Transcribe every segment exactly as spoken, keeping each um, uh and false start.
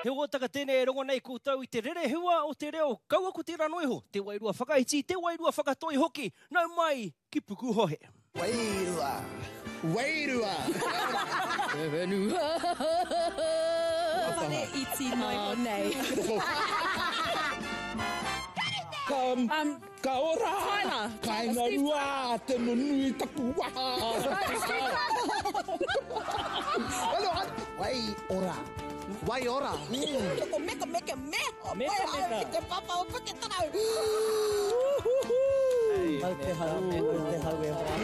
He wotaka tēnei e rongo nei koutou I te rere hua o te reo. Kaua ko te ranoiho. Te wairua whakaiti, te wairua whakatoi hoki. Nau mai ki puku hohe. Wairua. Wairua. E whenua. Whare iti mai o nei. Kam, Um, ka ora. Tyler. Kainga rua, te nunui tapu waha. Alo, wai ora. Wai ora. Ko meka meka me. Meka, meka. Te papa o puke tanau. Mau te hau, mau te hau e hoa.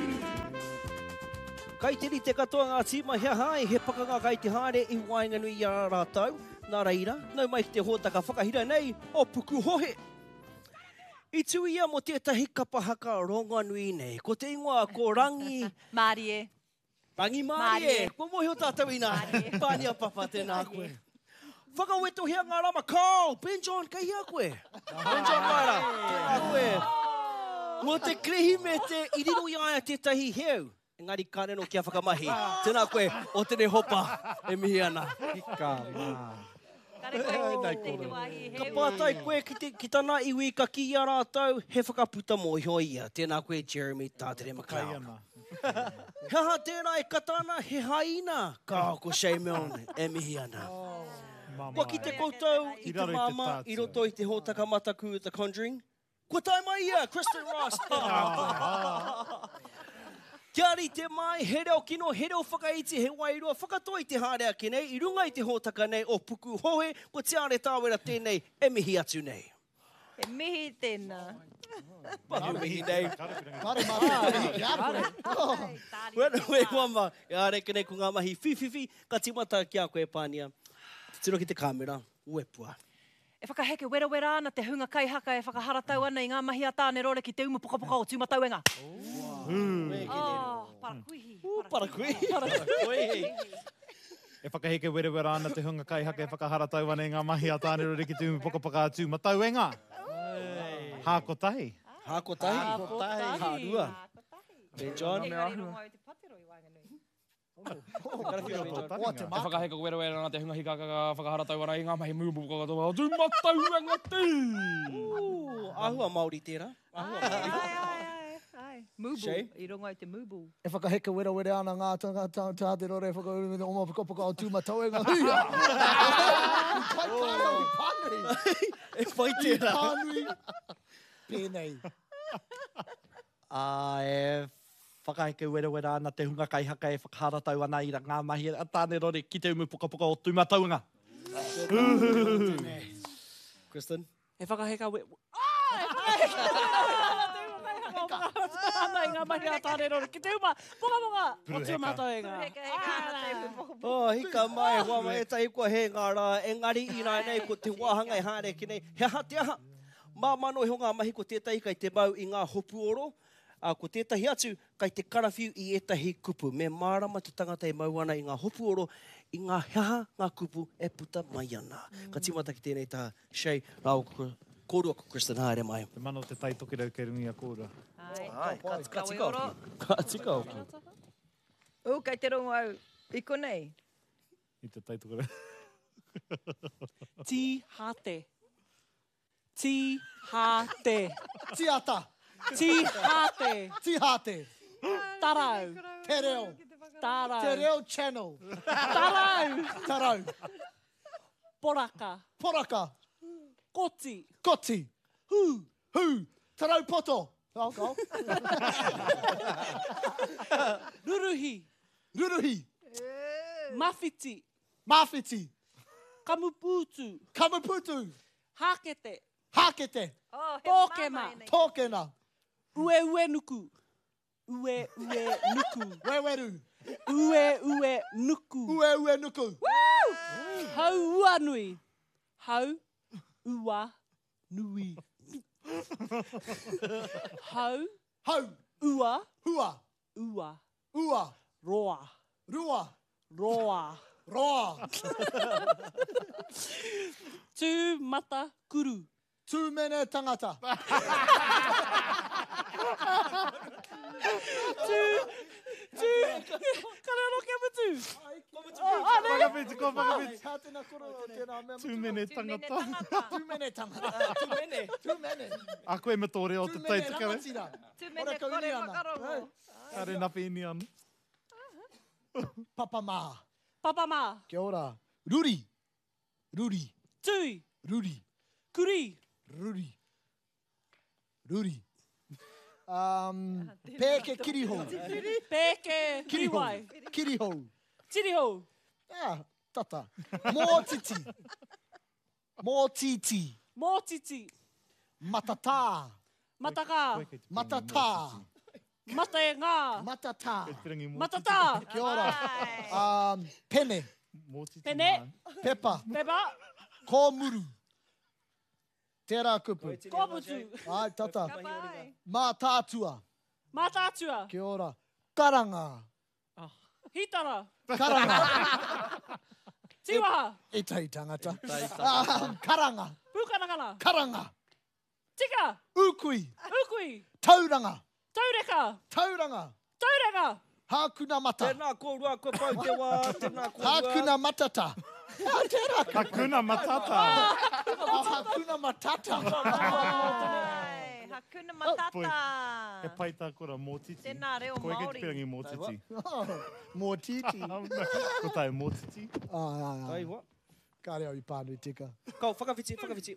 Kai te ri te katoa ngā tīma hea hai, he pakanga kai te haere I wainga nui I a rātau. Nā reira, nau mai ki te hōtaka whakahira nei o puku hohe. I tui ia mo tētahi kapahaka ronga nui nei. Ko te ingoa ko rangi... Māri e. Rangi Mārie. Mārie. Ko mohi o tātou ina. Mārie. Pānia papa tēnā koe. Whakaweto hea ngā rama. Carl, Ben John, kai hea koe. Ben John Maira, tēnā koe. Mo te krehi me te iriro I aia tētahi heu. Engari kāneno kia whakamahi. Tēnā koe, o tēne hopa e mihi ana. Ika mā. Kare koe te te wahi he. Ka pātai koe ki, te, ki tana iwi ka ki a rātau, he whakaputa mo iho ia. Tēnā koe Jeremy tātere Macau. He ha tēnā e katana, he haina. Ka ko Shay Milne, e mihi ana. Ko ki te koutou, I te mama, I roto I te hōtaka mataku The Conjuring. Ko tai mai ia, Kristen Ross. Kia ri te mai, he reo kino, he reo whakaiti, he wairua, whakatoi te hārea ki nei, I runga I te hōtaka nei o puku hohe, ko te are tāwera tēnei, e mihi atu nei. E mihi tēnā. Pahu mihi nei. Kare mā. Kare. Wena we wama, e are kene ko ngā mahi whiwhiwi, ka timata ki a koe pānia. Te tiro ki te kamera, uepua. E whakaheke wera wera ana te hunga kaihaka e whakaharatau ana I ngā mahi a tāne rore ki te umu puka puka o tūmatauenga. Oh, parakuihi. Parakuihi. Parakuihi. E whakaheke were wera ana te hunga kaihaka e whakaharatau ana I ngā mahi a tāne rore ki te umu puka puka o tūmatauenga. Hākotahi. Hākotahi. Hākotahi. Hārua. Ben John. Engari rongo i te patero I Wainganui. E E whakaheka ko wera wera ana te hunga hikaka ka whakaharatau ana I ngā mahi mūmu puka katoa o tūmatauenga tū. Ooh, ahua Māori tērā. Ahua Māori. Ai, ai, ai, ai. Mubu. Shay? I rongo i te mubu. E whakaheka wera wera ana ngā tāte rore whakauru me te oma pukapuka o tūmatauenga. Huia! Kai kāna I pānui. E whai tērā. Pānui. Pēnei. A e whakaheke wera wera ana te hunga kaihaka e whakaharatau ana I ngā mahi a tāne rore ki te umu puka puka o tūmatauenga. Kristen? E whakaheka we... Ana I ngā mahi a tāne rore ki te uma puka puka o tūmatauenga. Oh, hika mai, hoa mai e tai kua he ngā rā, engari I nai nei ko te wāhanga I haere ki nei. He aha te aha, mā mano e ho ngā mahi ko tētahi kai te mau I ngā hopu oro, a ko tētahi atu kai te karawhiu I etahi kupu. Me mārama te tangata e mau ana I ngā hopu oro, I ngā heha ngā kupu e puta mai ana. Ka timata ki tēnei tā Shay, rāo ko kōrua ko Kristen haere mai. Te mano te tai toki rau kei rungi a kōrua. Ai, ka, ka tika oro. oki. Ka tika oki. O, kai te rongo au. I konei. I te tai toki rau. Ti hate. Ti hate. Tiata. Ti hate. Tihate. Tarau. Te reo. Tarau. Te reo channel. Tarau. Tarau. Poraka. Poraka. Koti. Koti. Hu. Hu. Tarau poto. Go, go. Ruruhi. Ruruhi. Mawhiti. Mawhiti. Kamuputu. Kamaputu. Hakete. Hakete. Oh, he Tōkena. mama nei. Tōkena. Ue ue nuku. Ue ue nuku. Weweru. Ue ue nuku. Ue ue nuku. Hau ua nui. Hau ua nui. Hau Hau. ua Hua. ua. Ua. Roa. Rua. Roa. Roa. Tū mata kuru. Tūmene tangata. Tū, mutu. Kare anō kia mutu. Whakawhiti, ko whakawhiti. Ka tēnā koro o tēnā mea mutu. Tūmene tangata. Tūmene tangata. Tūmene. Tūmene. A koe me tōre o te Tūmene teitika. rangatira. Tūmene Ora ka kore uni ana. whakarongo. Kare napi ini anu. Papa mā. Papa mā. Kia ora. Ruri. Ruri. Tui. Ruri. Kuri. Ruri. Ruri. Um, pēke kirihou. Pēke. Kirihou. Kiwai. Kirihou. Tirihou. Ah, tata. Mō titi. Mō titi. Mō titi. Matatā. Mataka. Matatā. Mata e ngā. Matatā. Matata. Kia ora. Ai. Um, pene. Pene. Pepa. Pepa. Kōmuru. Tērā kupu. Kōputu. Ai, tata. Ka pai. Mā tātua. Mātātua. Kia ora. Karanga. Hitara. Karanga. Tiwaha. E tai tangata. Ah, karanga. Pukanakana. Karanga. Tika. Ukui. Ukui. Tauranga. Taureka. Tauranga. Taureka. Hākuna mata. Tēnā kōrua ko pau te wā, tēnā kōrua. Hākuna matata. Ah, tērā kupu. Hakuna matata. Oh, Hakuna matata. Ai, Hakuna Matata. He pai tā kora mō titi. Tēnā reo Koe kei Māori. te pirangi mō titi. Oh, Mō titi. Ko tai mō titi. Ah, ah, Ai, ah. wa. Kāre au I pānui tika. Kau, whakawhiti, whakawhiti.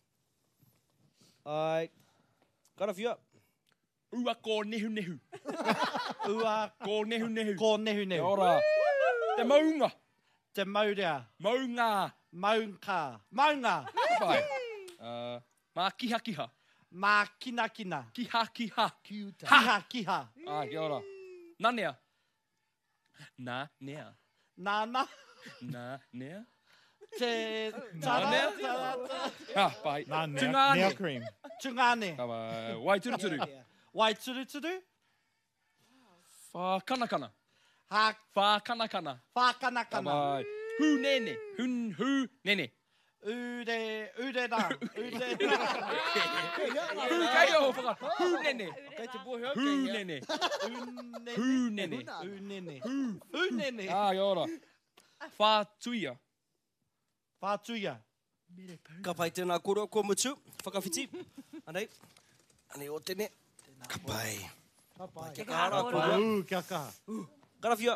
Ai, karawhia. Ua ko nehu nehu. Ua Ko nehu nehu. ko nehu Kia nehu. ora. Te maunga. Te maurea. Maunga. Maunga. Maunga. Pai. Uh, mā kiha kiha. Mā kina kina. Kiha kiha. Kiuta. Kiha kiha. Ah, kia ora. Nanea. Nā nea. Nāna. Nā nea. Te Nānea. tara. Ah, pai. Nā nea. Tungane. Nea cream. Tungane. Kawa, wai turu turu. Wai turu turu. Wha kana kana. Ha Wha kana kana. whākana kana. Kawa, hu nene. Hun hu nene. Ure, ure rā. Ure Hu kai o whaka. Hu nene. Kei te bohe au Hu kei hea. nene. Unene. Hu nene. Unene. Unene. Ah, kia ora. Wha tuia. Whātuia. Ka pai tēnā kōrua ko mutu. Whakawhiti. Anei. Anei o tēne. Ka pai. Kia kahara kōrua. Uh, kia kaha. Karawhia.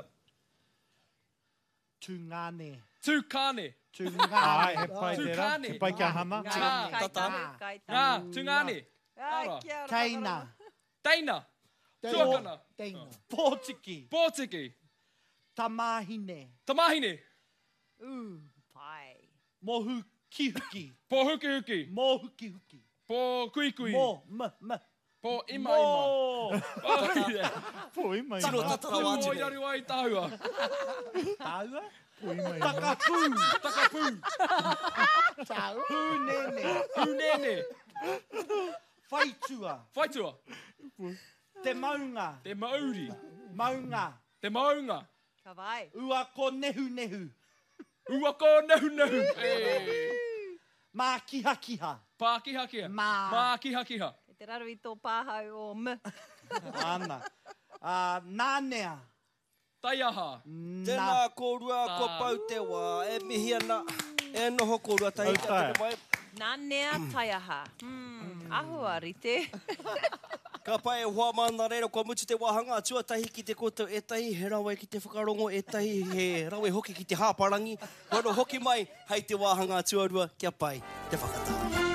Tungane. Tūkane. Tungane. Ai, he pai tērā. Tūkane. He pai kia hana. Ngā. Kai Tata. taru, kai taru. Ngā, tūngane. Ai, Ora. kia ora, Teina. Teina. Tuakana. Teina. Pōtiki. Pōtiki. Tamahine. Tamahine. Uh, pai. Mohu kihuki. Pō huki huki. Mohuki huki. Pō kui kui. Mo, ma, ma. Pō ima ima. Mo. Pō ima Tino ima. tatara Oi, wātine. ari wai tāua. Taua. Pō ima ima. Takapū. Takapū. Tau. Hūnene. Hūnene. Whaitua. Whaitua. Te maunga. Te mauri. Maunga. Te maunga. Ka vai. Ua ko nehu nehu. Ua ko nehu nehu. Hey. Mā kiha kiha. Pā kiha kiha. Mā. Mā kiha kiha. E te raru I tō pāhau o M. Ana. Uh, nānea. Taiaha. Tēnā kōrua ko pau te wā. E mihi ana. E noho kōrua tai. Au tae. Nā nea taiaha. Hmm, ahua rite. Ka pai e hoa mana reira kua mutu te wāhanga tuatahi ki te koutou e tahi he rawe ki te whakarongo e tahi he rawe hoki ki te hāparangi. Kono hoki mai hei te wāhanga tuarua kia pai te whakatā.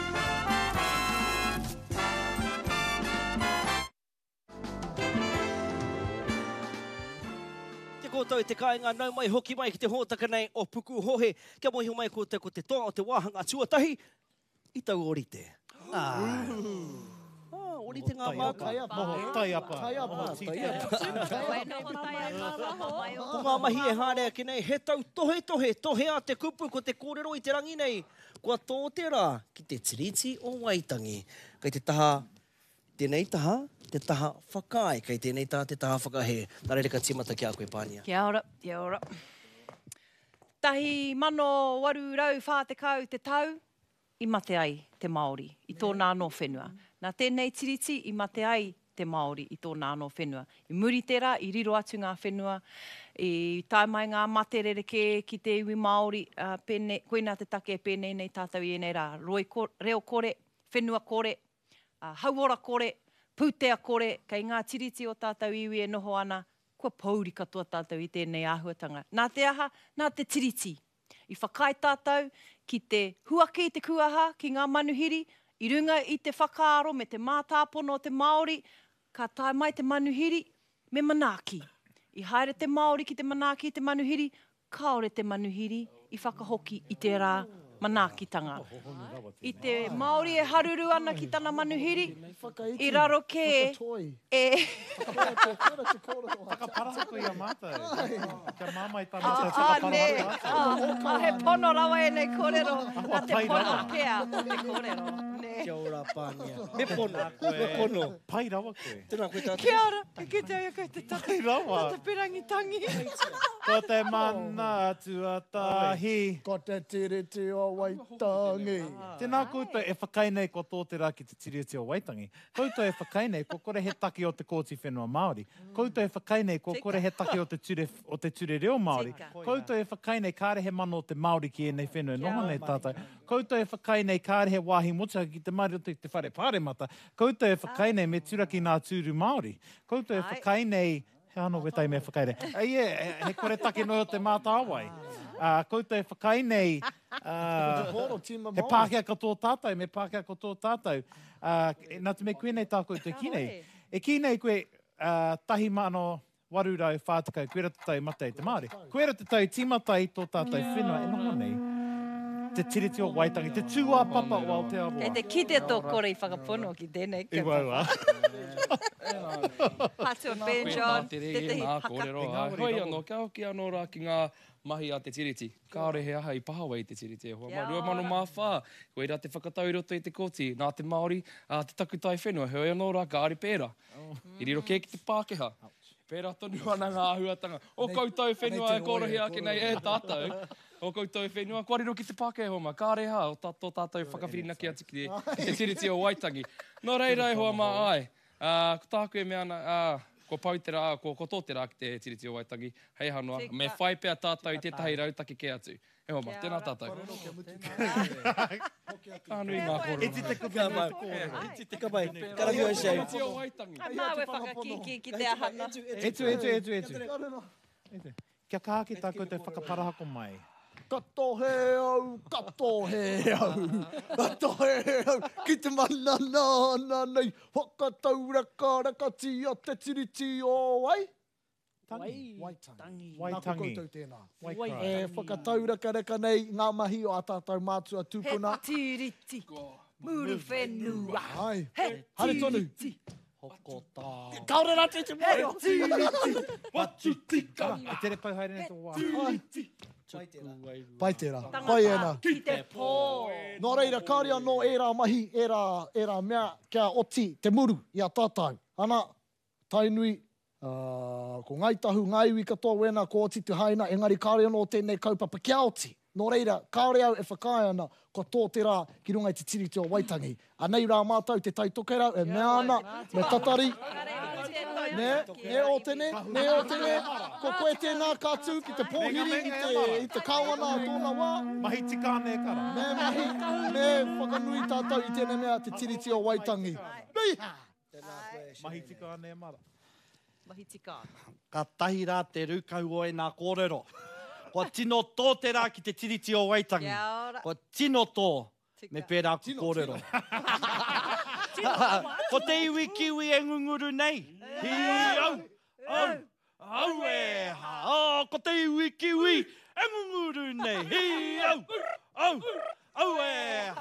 Te koutou e te kāinga nau mai hoki mai ki te hōtaka nei o puku hohe. Kia mohi mai koutou ko te toa o te wāhanga tuatahi I tau orite. Ah. Orite ngā māka. Tai apa. Moho, tai apa. Tai apa. Moho titi. Tai apa. Wai noho taiaha raho mai o. Ko ngā mahi e hārea ki nei, he tau tohe tohe, tohe a te kupu ko te kōrero I te rangi nei. Kua tō te rā ki te tiriti o Waitangi. Kei te taha, tēnei taha, te taha whakae. Kei tēnei taha, te taha whakahe. Nā reira ka tīmata ki a koe pānia. Kia ora, kia ora. Tahi mano waru rau whā te kau te tau, I mate ai te Māori, I tōna anō whenua. Nā tēnei tiriti, I mate ai te Māori i tōna anō whenua. I muri tērā, i riro atu ngā whenua, i tae mai ngā materereke ki te iwi Māori, uh, pene, koina te take pēnei nei tātou i enei rā. Roi ko, reo kore, whenua kore, uh, hauora kore, pūtea kore, kei ngā tiriti o tātou iwi e noho ana, kua pauri katoa tātou i tēnei āhuatanga. Nā te aha, nā te tiriti. I whakai tātou ki te huaki i te kuaha, ki ngā manuhiri, i runga i te whakaaro me te mātāpono o te Māori, ka tae mai te manuhiri me manaaki. I haere te Māori ki te manaaki i te manuhiri, kaore te manuhiri i whakahoki i te rā manaakitanga. I te Māori e haruru ana ki tana manuhiri, i raro ke e... Whakaparahako i a mātou. Kia māmai tāna te Ah, ne. whakaparahako. Ah, he pono rawa e nei kōrero. A te pono pēa o te kōrero. Ne. Kia ora pānia. Me pono, me pono. Pai rawa koe. Tēnā koe tātou. Kia ora, e ki te aia koe te tata. Pai rawa. Tata pirangitangi. Ko te mana tuatahi. Ko te tiriti o Waitangi. Tēnā koutou e whakainei ko tōtera ki te tiriti o Waitangi. Koutou e whakainei ko kore he taki o te kōti whenua Māori. Koutou e whakainei ko kore he taki o te ture, o te ture reo Māori. Koutou e whakainei kāre he mana o te Māori ki e nei whenua noho nei tātou. Koutou e whakainei kāre he wāhi mochaka ki te Māori o te, te whare pāremata. Koutou e whakainei me turaki nā tūru Māori. Koutou e whakainei... He anō wetai me whakaire. Ai e, he kore take noi o te mātāwai. Uh, koutou e whakainei... Uh, he Pākehā katoa tātou, me Pākehā katoa tātou. Uh, nā te me koe nei tā koutou ki nei. E ki nei koe uh, tahi mano waru rau whātakau, koe rata tau matai te Māori. Koe rata tau timatai tō tātou whenua, e noho nei. Te tiriti o Waitangi, te tūā papa o Aotearoa. E te kite tō kore i whakapono ki tēnei. I waua. Hatua Ben John, te Te te nā haka. kōrero. Hoi anō, kia hoki anō rā ki ngā mahi a te tiriti. Kāore he aha i pahawa i te tiriti e hoa. Kia Mā rua mano mā whā. Koe rā te whakatau roto i te kōti. Nā te Māori, uh, te takutai whenua. Hoi anō rā, kāre pēra. I riro kē ki te Pākehā. Pēra tonu ana ngā ahuatanga. O koutou whenua e korohi ake nei e tātou. O koutou whenua, kua riro ki te Pākehā homa. Kāre hā, o tātou tātou whakawhirinaki atu ki te, ki te tiriti o Waitangi. Nō reira e hoa mā ai. Uh, ko tāku e mea ana, uh, ko pautera, ko, ko tōtera ki te tiriti o Waitangi. Hei hanoa, me whai pēr tātou i tētahi rautaki ke atu. E homa, tēnā tātou. Kānui ngā kōrero. E ti te kupi mai. E ti ka mai. Karangi o shau. Tiriti o Waitangi. Ai mā we whakakiki ki te ahana. Etu, etu, etu, etu. Etu. Kia kāki tā koutou whakaparahako mai. Kato he au, kato he au, kato he au, ki te mana nāna nei, whakataura ka rakati a te tiriti o wai. Tangi. Waitangi. Waitangi. Nā ko koutou tēnā. Waitangi. E whakataura ka reka nei, ngā mahi o a tātou mātua He tūpuna. tiriti, muru whenua. Ai, He hare tonu. tiriti, Hoko tā. Kaore rā te te mai. he tiriti. Watu tika. E tere pau haere nei tō wā. Pai tērā, pai ena. Ki te pō. Nō reira, kāre anō e rā mahi, e rā, e rā mea kia oti te muru i a tātou. Ana, tainui, uh, ko ngai tahu, ngai iwi katoa wena, ko oti te haina, engari kāre anō tēnei kaupapa kia oti. Nō reira, kāre au e whakai ana, ko tō te rā ki runga i te tiriti o Waitangi. A nei rā mātou te taitokera, e mea ana, me tatari. Ne, ne o tene, ne o tene, ko koe tēnā kātū ki te pōhiri i te, i te kāwana o tōna wā. Mahi tika ne kara. Me mahi, me whakanui tātou i tēnei mea te tiriti o Waitangi. Nui! Mahi tika ne mara. Mahi tika. Ka tahi rā te rūkau o e nā kōrero. Ko tino tō te rā ki te tiriti o Waitangi. Kia ora. Ko tino tō me pērā ku kōrero. Ko te iwi kiwi e ngunguru nei. Hi au, au, au e ha. Oh, ko te iwi kiwi e ngunguru nei. Hi au, au, au e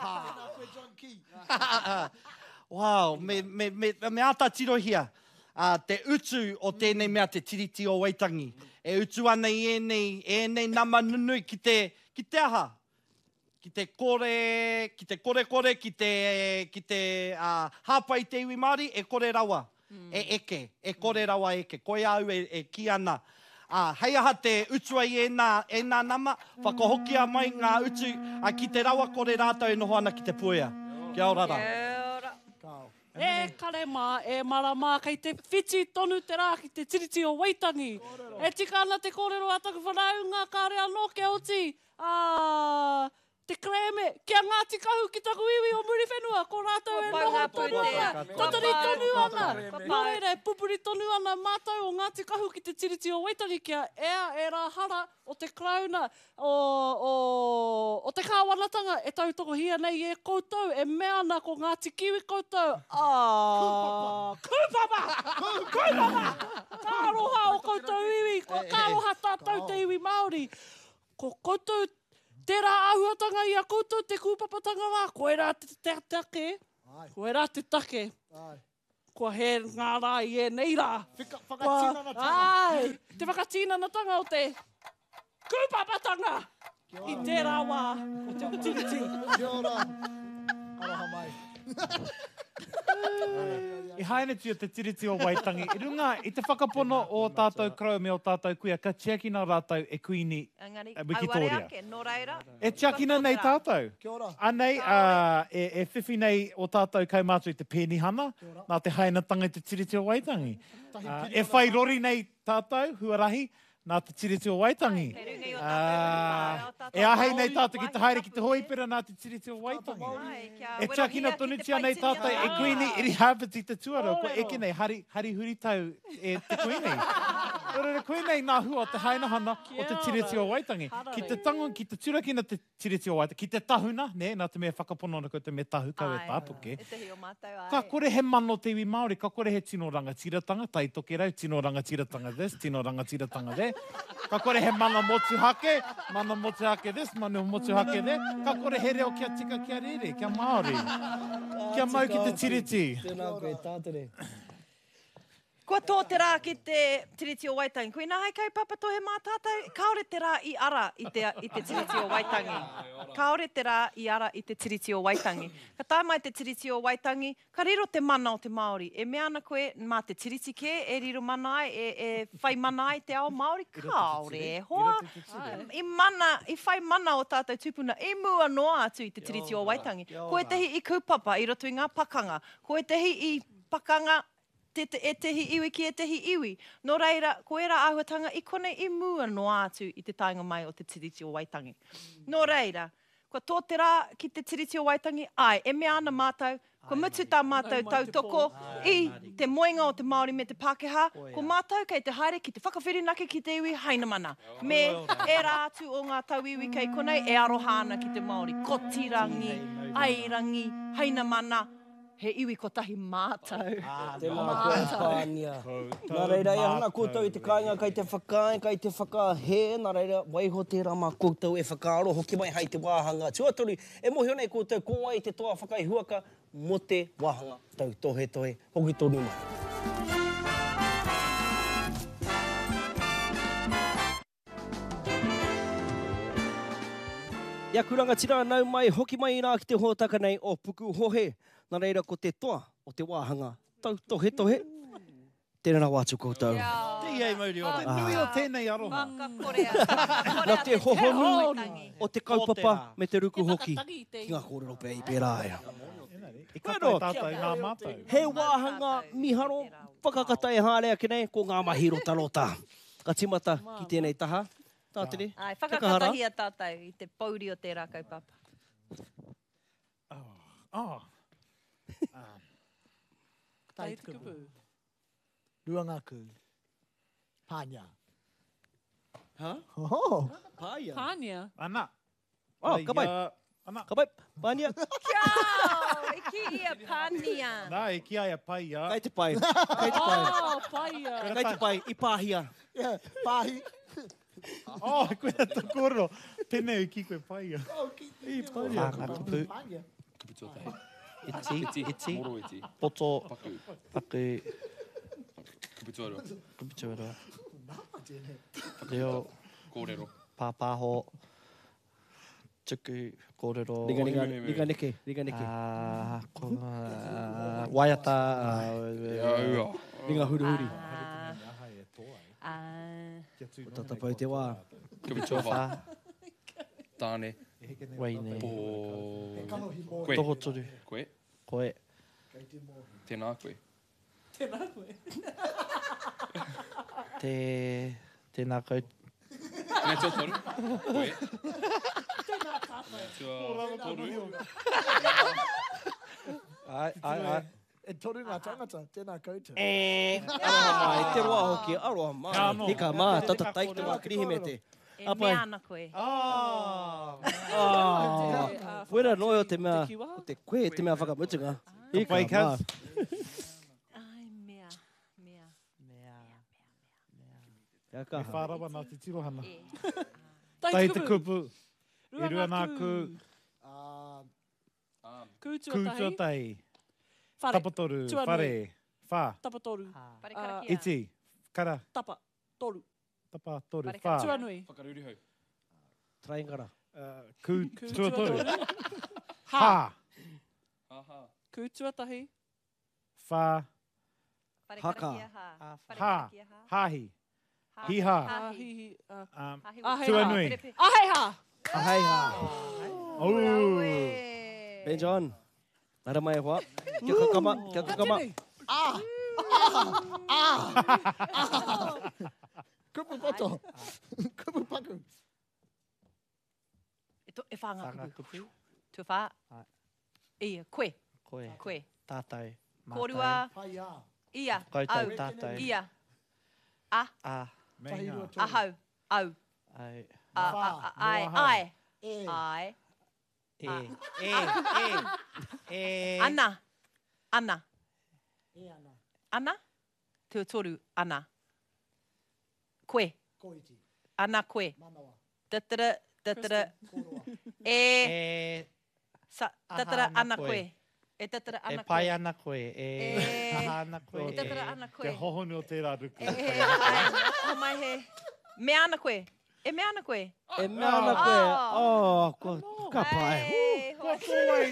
ha. Wow, me, me, me, me ata tirohia. Uh, te utu o tēnei mea te tiriti o Waitangi. E utu ana i enei, enei nama nunui ki te, ki te aha. Ki te kore, ki te kore kore, ki te, ki te uh, hāpai te iwi Māori, e kore rawa. Mm. E eke, e kore rawa eke. Koe au e, e ki ana. Uh, hei aha te utua i e nā, e nā nama, whakahokia mai ngā utu, a ki te rawa kore rātou e noho ana ki te puea. Kia ora rā. Kia ora. E karema, e marama, kei te whiti tonu te rā ki te tiriti o Waitangi. E tika ana te kōrero ataku whanaunga, ka rea no ke oti. Ah, te kreme, kia Ngāti Kahu ki taku iwi o muri whenua, ko rātou e noho tonu ana. Tatari tonu ana. Nō reira, e pupuri tonu ana mātou o Ngāti Kahu ki te tiriti o Waitangi kia ea e rā hara o te krauna o, o, o te kāwanatanga e tautoko hia nei e koutou, e mea ana ko Ngāti Kiwi koutou. Ah, kūpapa! Kūpapa! Ka aroha o koutou iwi, ko ka aroha tātou te iwi Māori. Ko koutou tērā āhuatanga i a koutou te kūpapatanga wā. Koe rā te te take. Koe rā te take. Kua he ngā rā i e nei rā. Whakatinana tanga. Ai, te whakatinana tanga o te kūpapatanga. I tērā wā. O te tiriti. Kia ora. Aroha mai. I haere tia te tiriti o Waitangi. I runga, i te whakapono o tātou krau me o tātou kuia, ka tiakina rātou e kuini Engari, uh, Wikitoria. auare ake, nō reira. E tiakina nei tātou. Kia ora. Anei, uh, e, e whiwhi nei o tātou kaumātu i te pēnihana, nā te hainatanga i te tiriti o Waitangi. Uh, e whai rori nei tātou, huarahi, nā te tiriti o Waitangi. Kei runga i o Uh, tātou, o tātou e ahei nei Māori. tātou ki te haere ki te hoipera nā te tiriti o Waitangi. Ai, kia E wero tiakina hia ki tonu te tia nei paitini tātou, e ana. kuini iri hāpiti te tuaro, ko eke nei, hari, hari huri tau e te kuini. Ora koe nei nā hua o te hainahana o te tiriti o Waitangi. Ki te tango, ki te turakina te tiriti o Waitangi, ki te tahuna, ne, nā te mea whakapono na koe te mea tahu, kau e Ai, tāpuke. e tehi o mātou, ai. Ka kore he mano te iwi Māori, ka kore he tino rangatiratanga, tai toke rau, tino rangatiratanga this, tino rangatiratanga there. Ka kore he mana motuhake, mana motuhake this, mana motuhake there. Ka kore he reo kia tika kia rere, kia Māori. Kia mau ki te tiriti. Tēnā koe tātere. Kua tō te rā ki te tiriti o Waitangi. Koe nā hei kai papato he mātātou, kaore te rā i ara i te, i te tiriti o Waitangi. Kaore te rā i ara i te tiriti o Waitangi. Ka tā mai te tiriti o Waitangi, ka riro te mana o te Māori. E mea ana koe, mā te tiriti ke, e riro mana ai, e, e whai mana ai te ao Māori. Kaore e hoa. I mana, i whai mana o tātou tupuna, e mua noa atu i te tiriti o Waitangi. Koe tehi i kaupapa, i roto i ngā pakanga. Koe tehi i pakanga, te, te, e tehi iwi ki e tehi iwi. Nō reira, ko era āhuatanga i konei i mua noa atu i te tainga mai o te tiriti o Waitangi. Nō reira, kua tō te rā ki te tiriti o Waitangi, ai, e mea ana mātou, kua mutu tā mātou tautoko i te moenga o te Māori me te Pākehā, ko mātou kei te haere ki te whakawhirinake ki te iwi hainamana. Me, e rā atu o ngā tau iwi kei konei, e aroha ana ki te Māori. Kotirangi, airangi, hainamana, he iwi kotahi mātou. Tēnā koe pānia. Nā reira, e hana koutou i te kāinga kai te whakae, kai te whakahe, nā reira, waiho tērā mā koutou e whakaaro, hoki mai hai te wāhanga. Tuatori, e mohi ona i koutou kōa i te toa whakai huaka, mo te wāhanga tau tohe tohe, hoki tonu mai. Ia kuranga tira nau mai, hoki mai i rā ki te hōtaka nei o Puku Hohe. Nā reira ko te toa o te wāhanga tau tohe tohe. Tēnā wātu koutou. Te iei mauri ora. Te nui o tēnei aroha. Ka korea. Nā te hohonu o te kaupapa Tōtera. me te ruku He hoki. whakatagi i te Ki ngā kōrero pē i pērā ea. I katai tātou ngā mātou. He wāhanga miharo, whakakatai hārea ki nei, ko ngā mahiro talota. Ka timata ki tēnei taha. Tātere, Ai, whakahara. whakakatahi a tātou i te pauri o te rā kaupapa. Oh. Tai tukupu. Ruangaku. Pānia. Ha? Oh. Pāia. Pānia. Ana. Oh, Ai, ka pai. uh, Ana. Ka pai, pānia. Kiao! E ki ia pānia. Nā, e ki ai a pai a. Kai te pai. Kai te pai. Oh, paia. Kai te pai, i pāhia. Yeah, pāhi. Oh, koe ata koro. Tēnei ki koe pai a. I pai a. Ngā kupu. Pānia. Kuputotai. Iti, iti. Moro iti. Poto. Paku. Paku. Kuputoaro. Kuputuara. Reo. Kōrero. Pāpāho. Tuku. Kōrero. Ringa, ringa, ringa neke, ringa neke. Ah, ko, ah, waiata. Ia ah, ua. Ringa huri huri. Ah, ah, O tatapau te wā. Kuputoa. Tāne. Waine. Pō. Koe. Toho turu. Koe. Koe. Tēnā koe. Tēnā koe. Te... Tēnā koe. Tēnā tua toru. Koe. Tēnā tātou. Tua toru. Ai, ai, ai. E toru ngā tangata, tēnā koutou. E, aroha mai, te roa hoki, aroha mai. Ka no. Hika mā, tata tai te wā kirihimete. E Apai. mea ana koe. Ah! Ah, Wera noi o te mea, Te kiwa. o te koe, te mea whakamutunga. Hika Pai, mā. Kaz. Ai, mea, mea. Kia Me kaha. whārawa nā te tirohana. E. Tai te kupu. Rua I rua ngā nā kū. ku. Ah, Kūtua tahi. Kūtua tai. Whare. Tapatoru. Tua Whare. nui. Whā. Tapa toru. Pare Ah, karakia. Iti. Kara. Tapa. Toru. Tapa toru. Pare Whā. Tua nui. Whakaruri hau. Traingara. Uh, Kū. Kūtua Tua toru. Ha. Hā. Aha. Kūtua tahi. Whā. Pare Haka. karakia ha. Pare Hā. karakia ha. Hāhi. Ha. Hiha. Ah, Hahi. hi, hi. ah. Um, Hahi. Ah, hei Tua ha. nui. Perepe. Ahei ha. Ahai ha. Oh. Aue. Ben John. Nara mai hoa. Kia kakama, kia kakama. ah, ah, ah. Kupu poto. Kupu paku. E, to, e whanga Whanga kupu. kupu. Tu whā. Ai. Ia, koe. Koe. Koe. Tātou. Korua. Pai a. Ia. Koutou Au. tātou. Ia. A. Ah. Tahi Meinga. rua toru. Ahau. Au. Ai. A. A. a- Ai. Noa hau. Ai. E. Ai. E. E. E. E. Ana. Ana. E ana. Ana. Te toru. Ana. Koe. Koiti. Ana koe. Manawa. Tatara. Tatara. Koroa. E. E. Sa. Aha, Tatara ana ana koe. koe. E tatara E ana pai koe. ana koe. E. E. Aha ana koe. E tatara ana Te koe. hohone o tērā ruku. E. e, ai, O mai he. Me ana koe. E me ana koe. E mea ana koe. Oh, ko, ka pai. Ai, Kua kōai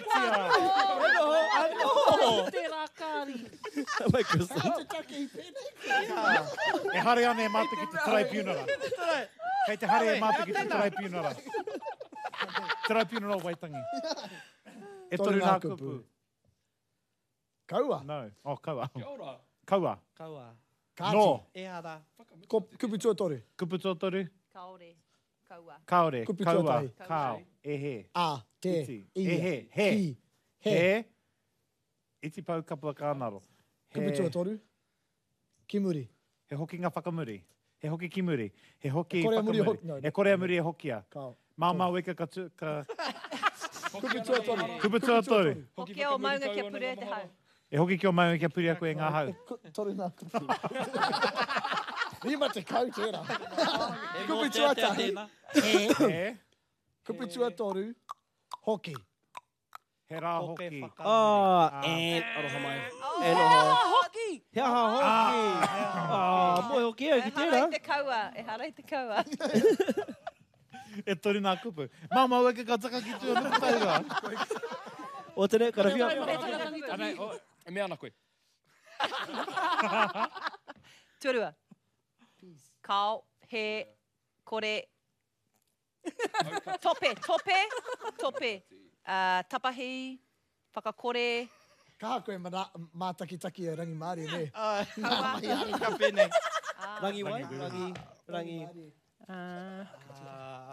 tia. Tērā kāri. Mai kusa. Te take i pēnei. E hare ana e mate ki te tarai piunara. Kei te hare e mate ki te tarai piunara. Tarai piunara o Waitangi. E toru nā kupu. Kaua. No. Oh, kaua. Kia ora. Kaua. Kaua. Kāti. No. E ara. Ko, kupu tua toru. Kupu tō toru. Kaore. Kaua. Kaore. Kupu Kaua. tuatahi. Kao. E he. A. Te. Iti. Ia. E he. He. Hi. He. He. Iti pau kapua kānaro. Kupu tua toru. Kimuri. He hoki ngā whakamuri. He hoki ki muri. He hoki E korea muri whakamuri. hoki- no. E korea muri e hokia. Kao. Mau mau eka ka tu... Ka... Kupu tua toru. Kupu tua toru. Hoki o maunga kia pure te hau. E hoki ki o mai kia puri a koe ngā hau. Ku- Toru nā kupu. Rima te kau tērā. Kupu tua tahi. He. E. Kupu tua toru. Hoki. He rā Hoke hoki. whaka- Ah, and aroha mai. E noho. Hoki. He aha hoki. Ah, moe hoki au E ki harai tērā. te kaua. E harai te kaua. E toru nā kupu. Mau mau eka ka taka ki tu anu taura. O tene, karawhia. Anei, o, e mea ana koe. Tuarua. Kao. He. Kore. Tope. Tope. Tope. Uh, tapahi. Whakakore. Kaha koe mana, mātaki-taki e rangi Māori, ne? Ai. Kaua. Ka pēnei. Rangi wai, rangi, rangi. Uh, Ah.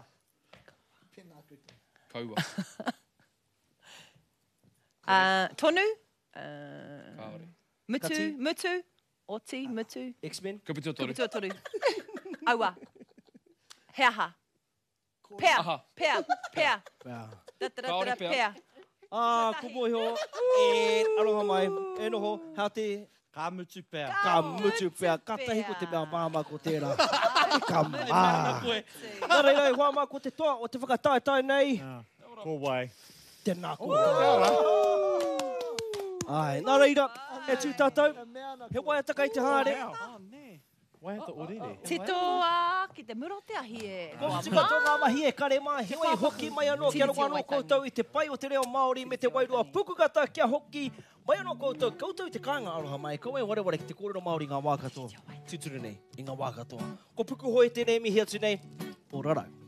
Kaua. uh, tonu. Uh, Kāore. mutu. Kati. Mutu. Oti. Mutu. X-Men. Kuputua toru. Kuputua toru. Aua. He aha. Pea. Aha. Pea. Pea. Wow. Tatara Kaore tara pea. pea. Ah, kumohio. E aroha mai. E noho, hea te Ka mutu pēr. ka mutu pēr. Ka tahi ko te mea māma ko tērā. Ka mā. Nā reira, e hoa mā ko te toa o te whakatae nei. Ko wai. Tēnā ko. Ai, nā reira, e tū tātou. He wai atakai te hāre. Oh, ne. Wai ata orere. Titoa ki te muro te ahi e. Ko tika tō ngā mahi e kare mā heoi hoki mai anō kia roa anō koutou i te pai o te reo Māori me te wairua pukugata kia hoki mai anō koutou. Koutou i te kāinga aroha mai. Kau e ware ware ki te kōrero Māori ngā wā katoa. Tuturu nei i ngā wā katoa. Ko puku hoi tēnei mihi atu nei. Pō rarau.